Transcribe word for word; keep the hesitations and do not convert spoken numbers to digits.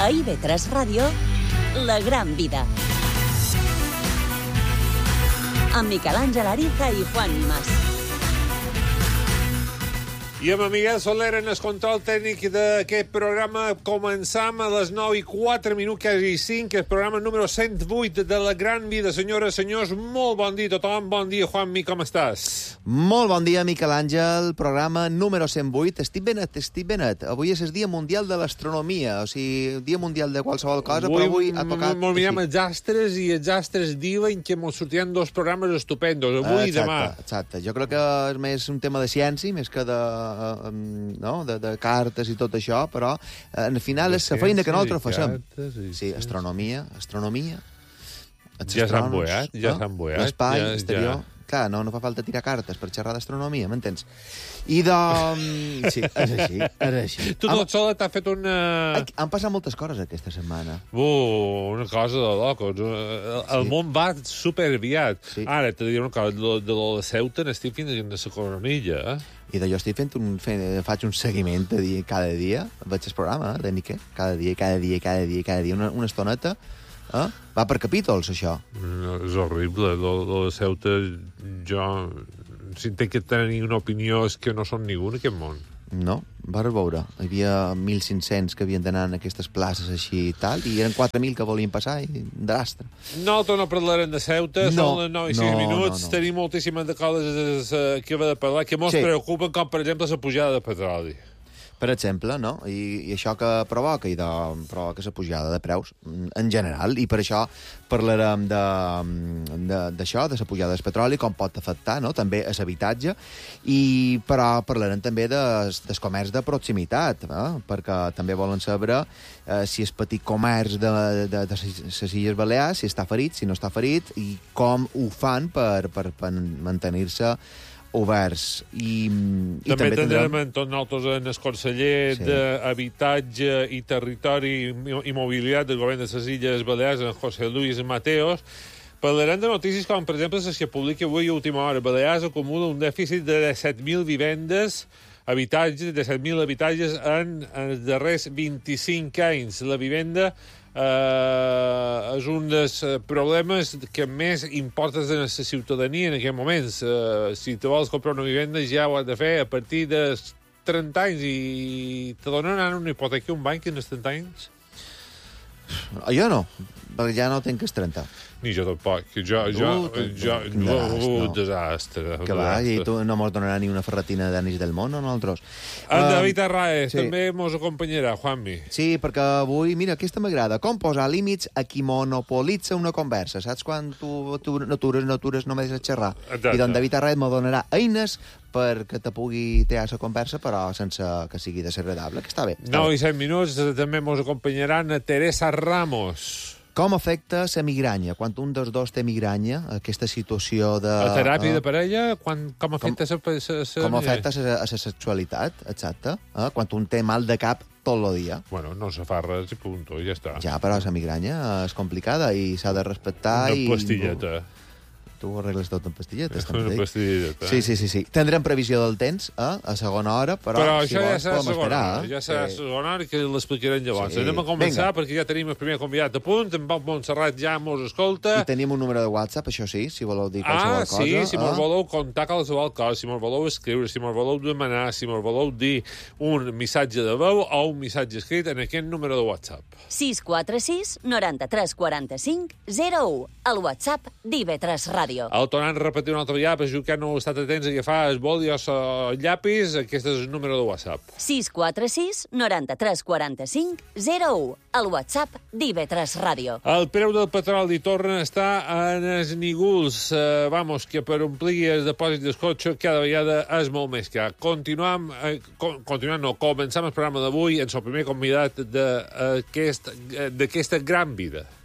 A I V tres Ràdio, La Gran Vida. Amb Miquel Àngel Ariza i Juan Mas. I amb Miguel Soler en el control tècnic d'aquest programa. Començam a les nou i quatre minuts, quasi cinc, el programa número cent vuit de La Gran Vida. Senyores, senyors, molt bon dia a tothom. Bon dia, Juanmi, com estàs? Molt bon dia, Miquel Àngel. Programa número cent vuit. Estic benet, estic benet. Avui és el Dia Mundial de l'Astronomia, o sigui, Dia Mundial de qualsevol cosa, avui, però avui ha tocat... Avui mirem els astres i els astres diuen que ens sortiran dos programes estupendos, avui i demà. Exacte, jo crec que és més un tema de ciència, més que de... no? de, de cartes i tot això, però eh, al final és la feina que nosaltres facem. Sí, astronomia, astronomia. Ja s'han boiat, ja s'han boiat. L'espai, l'exterior. Clar, no, no fa falta tirar cartes per xerrar d'astronomia, m'entens? I doncs... Sí, és així, és així. Tu tot sola t'has fet una... Han passat moltes coses aquesta setmana. Uh, una cosa de locos. El, el sí. món va superaviat. Sí. Ara, t'he de dir una cosa, de, de la Ceuta n'estic fins a la coronilla, eh? I de jo estic fent un, fent, faig un seguiment de dia, cada dia, veig el programa, eh, de Miquel, cada dia, cada dia, cada dia, cada dia, una, una estoneta, eh? Va per capítols, això. No, és horrible, lo, lo de Ceuta, jo, si té que tenir una opinió, és que no són ningú en aquest món. No, vas veure, hi havia mil cinc-cents que havien d'anar en aquestes places així i tal, i eren quatre mil que volien passar, i de l'astre. Nosaltres no parlarem de Ceuta, no, són les nou i sis no, minuts, no, no. Tenim moltíssimes de coses que va de parlar, que mos sí. preocupen, com per exemple la pujada de petroli. Per exemple, no? I, i això que provoca, i de, provoca la pujada de preus en general, i per això parlarem d'això, de, de la pujada del petroli, com pot afectar, no? També a l'habitatge, i però parlarem també de, del comerç de proximitat, eh? Perquè també volen saber eh, si el petit comerç de, de, de les Illes Balears, si està ferit, si no està ferit, i com ho fan per, per, per mantenir-se oberts. I, i també, també tindrem amb tots nosaltres en el conseller sí. d'Habitatge i Territori i Mobilitat del govern de les Illes Balears, en José Luis Mateos. Parlarem de notícies com, per exemple, les que publica avui a última hora. Balears acumula un dèficit de disset mil vivendes, habitatges, disset mil habitatges en, en els darrers vint-i-cinc anys. La vivenda Uh, és un dels problemes que més importa a la ciutadania en aquests moments. Uh, si te vols comprar una vivenda ja ho has de fer a partir de trenta anys i te donen una hipoteca un banc en els trenta anys? Jo no, perquè ja no tinc els trenta. Ni jo tampoc. Jo, jo, uh, jo, un jo, desastre. Un desastre. Que va, i tu no mos donarà ni una ferretina d'anís del món, o nosaltres? En David Arraez sí. també mos acompanyarà, Juanmi. Sí, perquè avui, mira, aquesta m'agrada. Com posar límits a qui monopolitza una conversa. Saps quan tu, tu natures, natures, no me deixes xerrar? Exacte. I doncs David Arraez me donarà eines perquè te pugui tear la conversa, però sense que sigui desagradable, que està bé. nou i set minuts, també mos acompanyaran a Teresa Ramos. Com afecta la migranya? Quan un dels dos té migranya, aquesta situació de... La teràpia uh, de parella, quan, com afecta la migranya? Com afecta a la sexualitat, exacte. Uh, quan un té mal de cap tot el dia. Bueno, no se fa res i punt, i ja està. Ja, però la migranya és complicada i s'ha de respectar. Una i... pastilleta. Tu ho arregles tot en pastilletes, també. Una pastilleta. Sí, sí, sí, sí. Tindrem previsió del temps eh, a segona hora, però, però si això vols, ja serà segona esperar, hora. Ja serà sí. segona hora, que l'explicarem llavors. Sí. Anem a començar, Venga. perquè ja tenim el primer convidat a punt, en Pau Montserrat ja mos escolta. I tenim un número de WhatsApp, això sí, si voleu dir qualsevol ah, cosa. Ah, sí, si eh? mos voleu contar qualsevol cosa, si mos voleu escriure, si mos voleu demanar, si mos voleu dir un missatge de veu o un missatge escrit en aquest número de WhatsApp. sis quatre sis, noranta-tres, quaranta-cinc, zero u. El WhatsApp d'I V tres Ràdio. El tornant a repetir un altre dia, per que no heu estat atents a agafar el bol i el llapis, aquest és el número de WhatsApp. sis quatre sis, noranta-tres, quaranta-cinc, zero u. El WhatsApp d'I V tres Ràdio. El preu del petroli torna a estar en els nígols. Uh, vamos, que per omplir el depòsit del cotxe cada vegada és molt més car. Continuam, uh, con, continuam no, començam el programa d'avui en el primer convidat d'aquesta gran vida.